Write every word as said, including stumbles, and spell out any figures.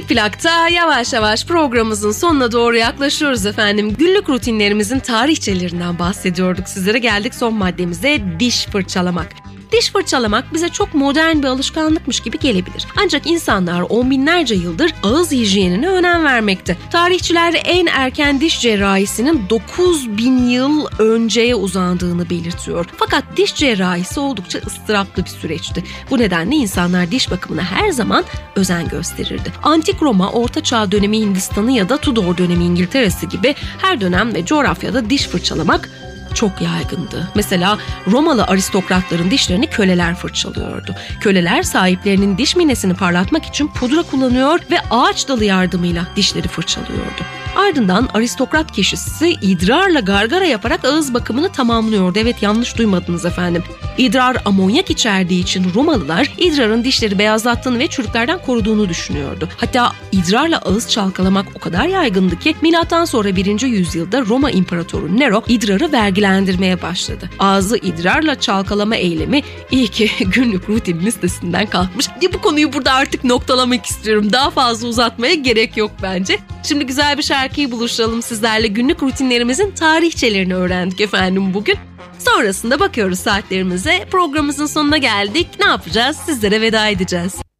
Tek Plak'ta yavaş yavaş programımızın sonuna doğru yaklaşıyoruz efendim. Günlük rutinlerimizin tarihçelerinden bahsediyorduk. Sizlere geldik son maddemize, diş fırçalamak. Diş fırçalamak bize çok modern bir alışkanlıkmış gibi gelebilir. Ancak insanlar on binlerce yıldır ağız hijyenine önem vermekte. Tarihçiler en erken diş cerrahisinin dokuz bin yıl önceye uzandığını belirtiyor. Fakat diş cerrahisi oldukça ıstıraplı bir süreçti. Bu nedenle insanlar diş bakımına her zaman özen gösterirdi. Antik Roma, Orta Çağ dönemi Hindistan'ı ya da Tudor dönemi İngiltere'si gibi her dönem ve coğrafyada diş fırçalamak çok yaygındı. Mesela Romalı aristokratların dişlerini köleler fırçalıyordu. Köleler sahiplerinin diş minesini parlatmak için pudra kullanıyor ve ağaç dalı yardımıyla dişleri fırçalıyordu. Ardından aristokrat kişisi idrarla gargara yaparak ağız bakımını tamamlıyordu. Evet, yanlış duymadınız efendim. İdrar amonyak içerdiği için Romalılar idrarın dişleri beyazlattığını ve çürüklerden koruduğunu düşünüyordu. Hatta idrarla ağız çalkalamak o kadar yaygındı ki milattan sonra birinci yüzyılda Roma İmparatoru Nero idrarı vergilendirmeye başladı. Ağzı idrarla çalkalama eylemi iyi ki günlük rutin listesinden kalkmış. Bu konuyu burada artık noktalamak istiyorum. Daha fazla uzatmaya gerek yok bence. Şimdi güzel bir şarkıyı buluşturalım sizlerle. Günlük rutinlerimizin tarihçelerini öğrendik efendim bugün. Sonrasında bakıyoruz saatlerimize. Programımızın sonuna geldik. Ne yapacağız? Sizlere veda edeceğiz.